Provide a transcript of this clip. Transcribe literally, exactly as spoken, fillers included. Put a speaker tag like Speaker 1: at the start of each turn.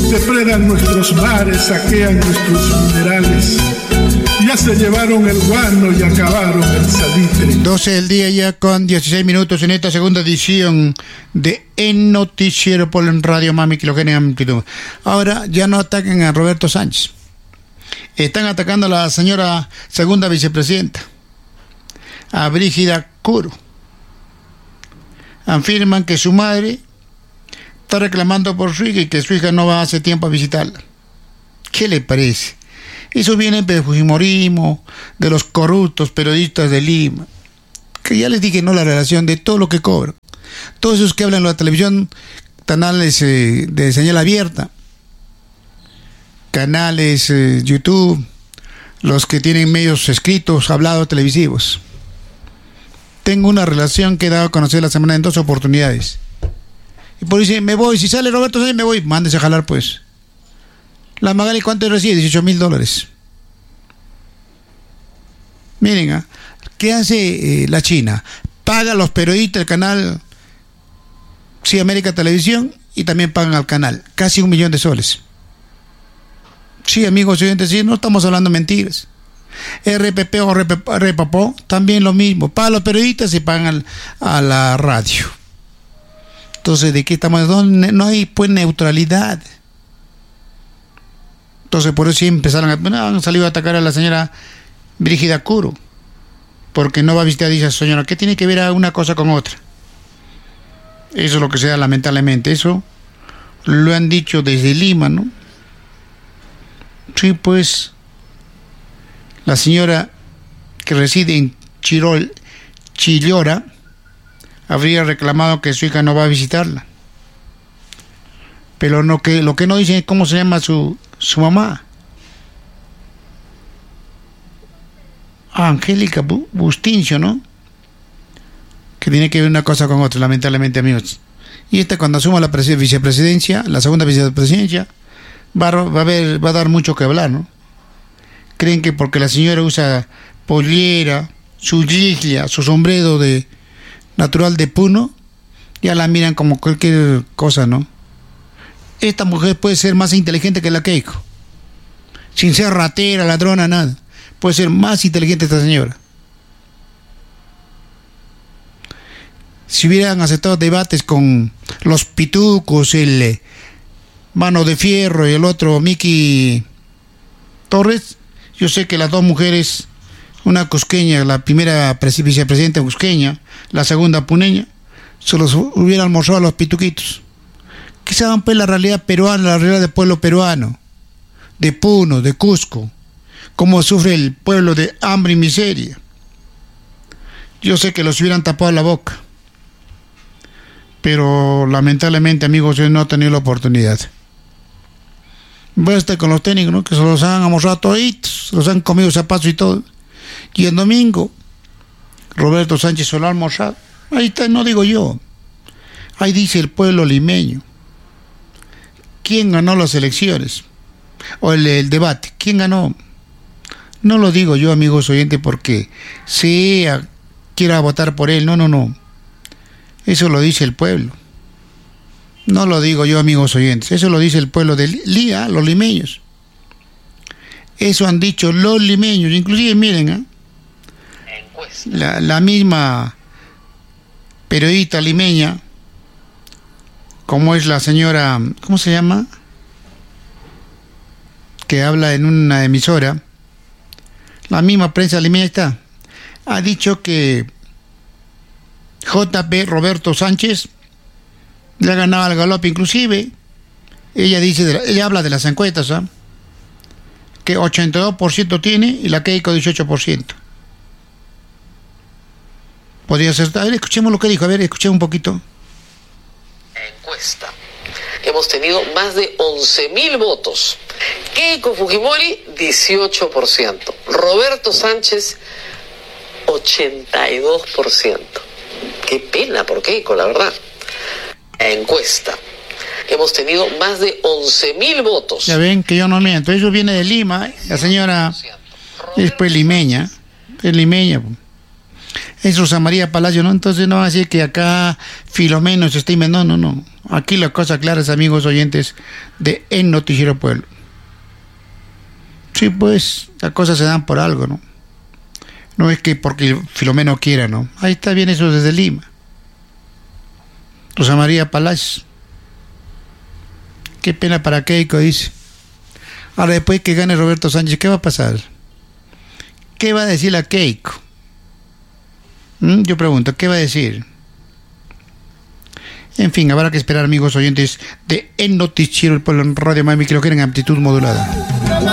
Speaker 1: depredan nuestros mares, saquean nuestros minerales. Ya se llevaron el guano y acabaron el salitre.
Speaker 2: doce del día ya con dieciséis minutos en esta segunda edición de El Noticiero por Radio Mami Kilogenia Amplitud. Ahora ya no ataquen a Roberto Sánchez. Están atacando a la señora segunda vicepresidenta, a Brígida Curo. Afirman que su madre está reclamando por su hija y que su hija no va hace tiempo a visitarla. ¿Qué le parece? Eso viene del fujimorismo, de los corruptos periodistas de Lima, que ya les dije, no, la relación de todo lo que cobran. Todos esos que hablan en la televisión, canales eh, de señal abierta, canales eh, YouTube, los que tienen medios escritos, hablados, televisivos. Tengo una relación que he dado a conocer la semana en dos oportunidades. Y por eso me voy, si sale Roberto Sánchez me voy, mándese a jalar pues. La Magali, ¿cuánto recibe? dieciocho mil dólares. Miren, ¿eh? ¿Qué hace eh, la China? Paga a los periodistas del canal Sí América Televisión y también pagan al canal. Casi un millón de soles. Sí, amigos oyentes, sí, no estamos hablando mentiras. R P P o R P P O, también lo mismo. Pagan a los periodistas y pagan al, a la radio. Entonces, ¿de qué estamos? No, no hay pues neutralidad. Entonces, por eso sí empezaron a... Bueno, han salido a atacar a la señora Brígida Curo, porque no va a visitar a esa señora. ¿Qué tiene que ver una cosa con otra? Eso es lo que se da, lamentablemente. Eso lo han dicho desde Lima, ¿no? Sí, pues, la señora que reside en Chirol, Chillora, habría reclamado que su hija no va a visitarla. Pero no, que, lo que no dicen es cómo se llama su... su mamá, Angélica Bustincio, ¿no? Que tiene que ver una cosa con otra, lamentablemente, amigos. Y esta, cuando asuma la vicepresidencia, la segunda vicepresidencia, va a, va a, ver, va a dar mucho que hablar, ¿no? Creen que porque la señora usa pollera, su giglia, su sombrero de natural de Puno, ya la miran como cualquier cosa, ¿no? Esta mujer puede ser más inteligente que la Keiko, sin ser ratera, ladrona, nada. Puede ser más inteligente esta señora. Si hubieran aceptado debates con los pitucos, el eh, Mano de Fierro y el otro Miki Torres, yo sé que las dos mujeres, una cusqueña, la primera vicepresidenta cusqueña, la segunda puneña, se los hubieran almorzado a los pituquitos. Que saben pues la realidad peruana, la realidad del pueblo peruano, de Puno, de Cusco, cómo sufre el pueblo de hambre y miseria. Yo sé que los hubieran tapado la boca, pero lamentablemente, amigos, yo no he tenido la oportunidad. Voy a estar con los técnicos, ¿no? Que se los han almorzado toditos, se los han comido zapatos y todo. Y el domingo, Roberto Sánchez se lo ha almorzado. Ahí está, no digo yo. Ahí dice el pueblo limeño. ¿Quién ganó las elecciones? O el, el debate. ¿Quién ganó? No lo digo yo, amigos oyentes, porque sea quiera votar por él. No, no, no. Eso lo dice el pueblo. No lo digo yo, amigos oyentes. Eso lo dice el pueblo de Lía, los limeños. Eso han dicho los limeños. Inclusive, miren, ¿eh? la, la misma periodista limeña, como es la señora, ¿cómo se llama? Que habla en una emisora, la misma prensa limeña está, ha dicho que J P Roberto Sánchez le ha ganado al galope. Inclusive ella dice, de la, ella habla de las encuestas, ¿eh? Que ochenta y dos por ciento tiene y la Keiko dieciocho por ciento. Podría ser. A ver, escuchemos lo que dijo. A ver, escuchemos un poquito.
Speaker 3: Encuesta. Hemos tenido más de once mil votos. Keiko Fujimori, dieciocho por ciento. Roberto Sánchez, ochenta y dos por ciento. Qué pena por Keiko, la verdad. Encuesta. Hemos tenido más de once mil votos.
Speaker 2: Ya ven que yo no miento. Eso viene de Lima. La señora es pues limeña. Es limeña. Es Rosa María Palacio, ¿no? Entonces no va a decir que acá Filomeno se está inventando, no, no. Aquí la cosa clara es, amigos oyentes de En Noticiero Pueblo. Sí, pues, las cosas se dan por algo, ¿no? No es que porque Filomeno quiera, ¿no? Ahí está bien eso desde Lima. Rosa María Palacio. Qué pena para Keiko, dice. Ahora, después que gane Roberto Sánchez, ¿qué va a pasar? ¿Qué va a decir la Keiko? ¿Mm? Yo pregunto, ¿qué va a decir? En fin, habrá que esperar, amigos oyentes de En Noticiero El Pueblo en Radio Miami, que lo quieren en amplitud modulada.